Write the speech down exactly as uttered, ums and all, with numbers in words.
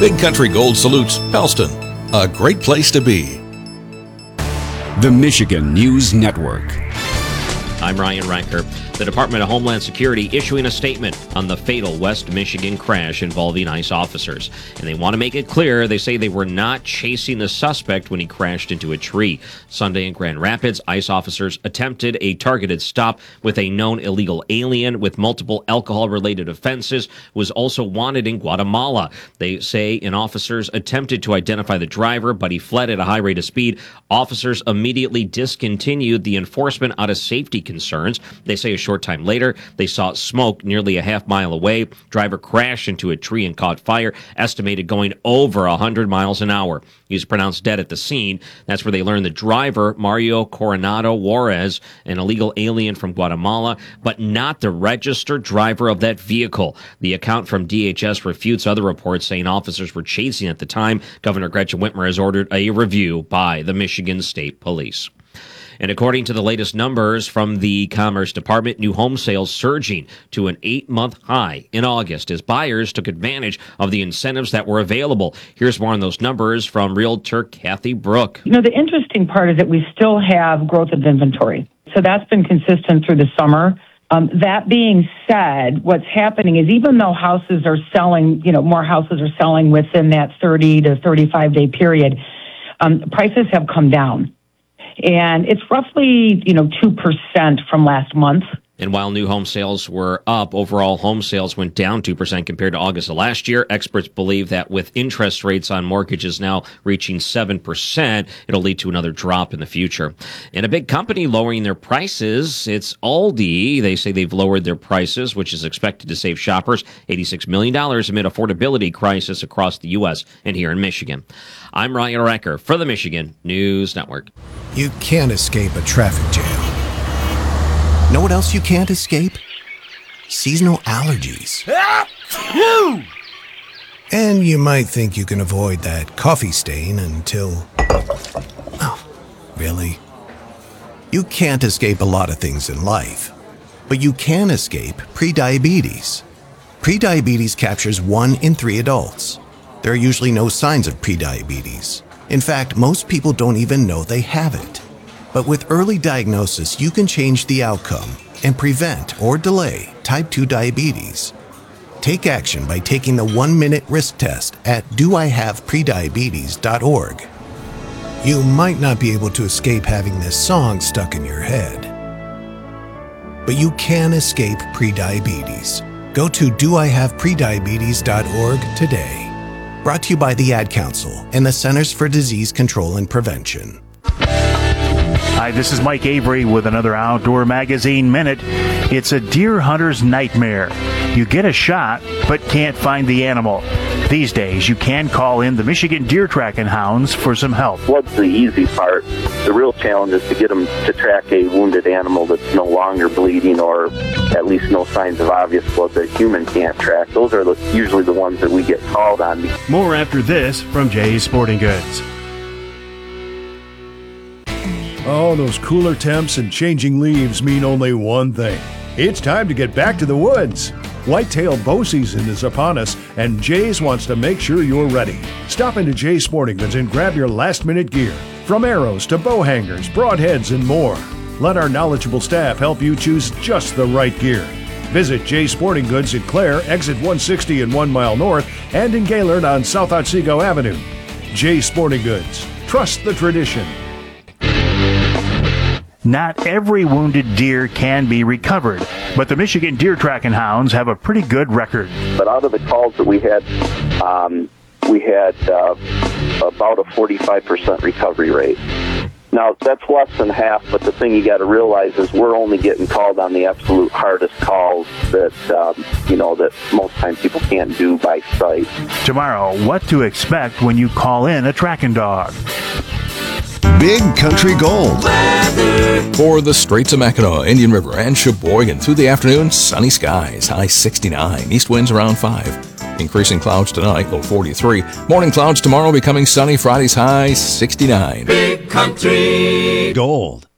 Big Country Gold salutes Pellston, a great place to be. The Michigan News Network. I'm Ryan Recker. The Department of Homeland Security issuing a statement on the fatal West Michigan crash involving ICE officers. And they want to make it clear, they say they were not chasing the suspect when he crashed into a tree. Sunday in Grand Rapids, ICE officers attempted a targeted stop with a known illegal alien with multiple alcohol-related offenses, who was also wanted in Guatemala. They say an officers attempted to identify the driver, but he fled at a high rate of speed. Officers immediately discontinued the enforcement out of safety concerns. They say a short time later, they saw smoke nearly a half mile away. Driver crashed into a tree and caught fire, estimated going over one hundred miles an hour. He was pronounced dead at the scene. That's where they learned the driver, Mario Coronado Juarez, an illegal alien from Guatemala, but not the registered driver of that vehicle. The account from D H S refutes other reports saying officers were chasing at the time. Governor Gretchen Whitmer has ordered a review by the Michigan State Police. And according to the latest numbers from the Commerce Department, new home sales surging to an eight-month high in August as buyers took advantage of the incentives that were available. Here's more on those numbers from Realtor Kathy Brook. You know, the interesting part is that we still have growth of inventory. So that's been consistent through the summer. Um, that being said, what's happening is even though houses are selling, you know, more houses are selling within that thirty to thirty-five day period, um, prices have come down. And it's roughly, you know, two percent from last month. And while new home sales were up, overall home sales went down two percent compared to August of last year. Experts believe that with interest rates on mortgages now reaching seven percent, it'll lead to another drop in the future. And a big company lowering their prices, it's Aldi. They say they've lowered their prices, which is expected to save shoppers eighty-six million dollars amid affordability crisis across the U S and here in Michigan. I'm Ryan Recker for the Michigan News Network. You can't escape a traffic jam. Know what else you can't escape? Seasonal allergies. And you might think you can avoid that coffee stain until... Oh, really? You can't escape a lot of things in life, but you can escape prediabetes. Prediabetes captures one in three adults. There are usually no signs of prediabetes. In fact, most people don't even know they have it. But with early diagnosis, you can change the outcome and prevent or delay type two diabetes. Take action by taking the one-minute risk test at do I have prediabetes dot org. You might not be able to escape having this song stuck in your head, but you can escape prediabetes. Go to do I have prediabetes dot org today. Brought to you by the Ad Council and the Centers for Disease Control and Prevention. Hi, this is Mike Avery with another Outdoor Magazine Minute. It's a deer hunter's nightmare. You get a shot, but can't find the animal. These days, you can call in the Michigan Deer Tracking Hounds for some help. Blood's the easy part. The real challenge is to get them to track a wounded animal that's no longer bleeding or at least no signs of obvious blood that a human can't track. Those are the, usually the ones that we get called on. More after this from Jay's Sporting Goods. Oh, those cooler temps and changing leaves mean only one thing. It's time to get back to the woods. Whitetail bow season is upon us, and Jay's wants to make sure you're ready. Stop into Jay's Sporting Goods and grab your last-minute gear. From arrows to bow hangers, broadheads, and more. Let our knowledgeable staff help you choose just the right gear. Visit Jay's Sporting Goods in Clare, exit one sixty and one mile north, and in Gaylord on South Otsego Avenue. Jay's Sporting Goods. Trust the tradition. Not every wounded deer can be recovered, but the Michigan Deer Tracking Hounds have a pretty good record. But out of the calls that we had, um, we had uh, about a forty-five percent recovery rate. Now, that's less than half, but the thing you got to realize is we're only getting called on the absolute hardest calls that, um, you know, that most times people can't do by sight. Tomorrow, what to expect when you call in a tracking dog. Big Country Gold. For the Straits of Mackinac, Indian River, and Sheboygan, through the afternoon, sunny skies, high sixty-nine, east winds around five. Increasing clouds tonight, low forty-three. Morning clouds tomorrow, becoming sunny, Friday's high sixty-nine. Big Country Gold.